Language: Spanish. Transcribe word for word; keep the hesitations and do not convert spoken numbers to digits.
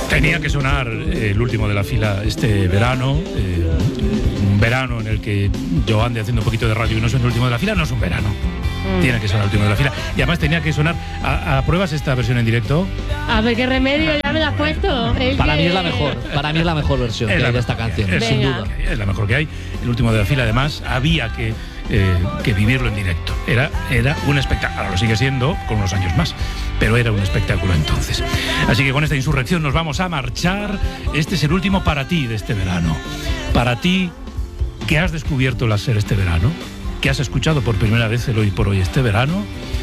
Tenía que sonar eh, el último de la fila este verano, eh, un verano en el que yo ande haciendo un poquito de radio y no soy el último de la fila, no es un verano. Mm. Tiene que sonar el último de la fila. Y además tenía que sonar. ¿Apruebas esta versión en directo? A ver qué remedio, ya me la has puesto. El para que... mí es la mejor, para mí es la mejor versión es la, de esta canción. Es, sin duda, es la mejor que hay. El último de la fila, además, había que, eh, que vivirlo en directo. Era, era un espectáculo. Ahora lo sigue siendo con unos años más, pero era un espectáculo entonces. Así que con esta insurrección nos vamos a marchar. Este es el último para ti de este verano. Para ti, que has descubierto la SER este verano, que has escuchado por primera vez el Hoy por Hoy este verano,